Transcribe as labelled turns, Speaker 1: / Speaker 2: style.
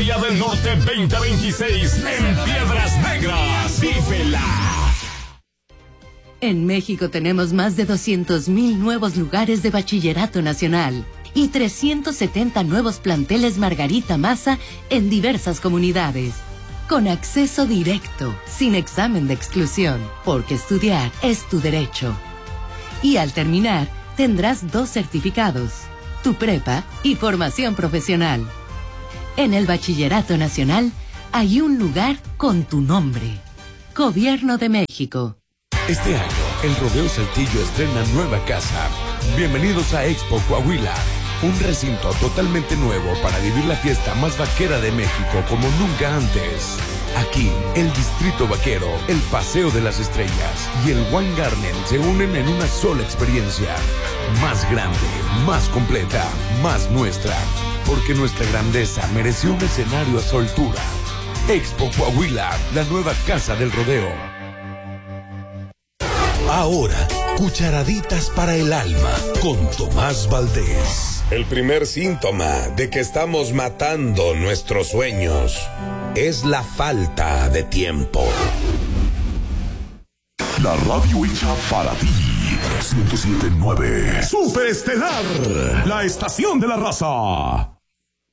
Speaker 1: Feria del Norte 2026 en Piedras Negras. ¡Vívela!
Speaker 2: En México tenemos más de 200,000 nuevos lugares de bachillerato nacional y 370 nuevos planteles Margarita Maza en diversas comunidades. Con acceso directo, sin examen de exclusión, porque estudiar es tu derecho. Y al terminar, tendrás 2 certificados, tu prepa y formación profesional. En el Bachillerato Nacional hay un lugar con tu nombre. Gobierno de México.
Speaker 3: Este año, el Rodeo Saltillo estrena nueva casa. Bienvenidos a Expo Coahuila, un recinto totalmente nuevo para vivir la fiesta más vaquera de México como nunca antes. Aquí, el Distrito Vaquero, el Paseo de las Estrellas y el Wine Garden se unen en una sola experiencia. Más grande, más completa, más nuestra. Porque nuestra grandeza mereció un escenario a su altura. Expo Coahuila, la nueva casa del rodeo.
Speaker 4: Ahora, cucharaditas para el alma con Tomás Valdés.
Speaker 5: El primer síntoma de que estamos matando nuestros sueños es la falta de tiempo.
Speaker 4: La radio hecha para ti. 107.9
Speaker 1: Superestelar, la estación de la raza.